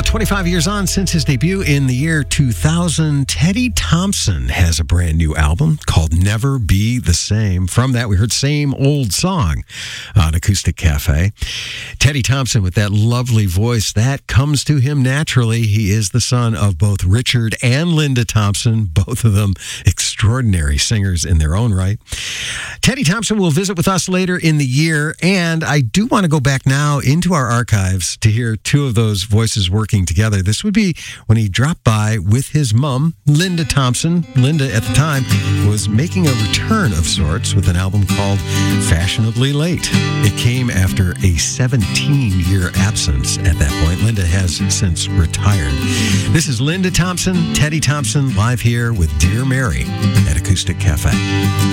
25 years on since his debut in the year 2000, Teddy Thompson has a brand new album called Never Be the Same. From that, we heard Same Old Song on Acoustic Cafe. Teddy Thompson, with that lovely voice, that comes to him naturally. He is the son of both Richard and Linda Thompson, both of them extraordinary singers in their own right. Teddy Thompson will visit with us later in the year, and I do want to go back now into our archives to hear two of those voices working together. This would be when he dropped by with his mom, Linda Thompson. Linda, at the time, was making a return of sorts with an album called Fashionably Late. It came after a 17-year absence at that point. Linda has since retired. This is Linda Thompson, Teddy Thompson, live here with Dear Mary at Acoustic Cafe.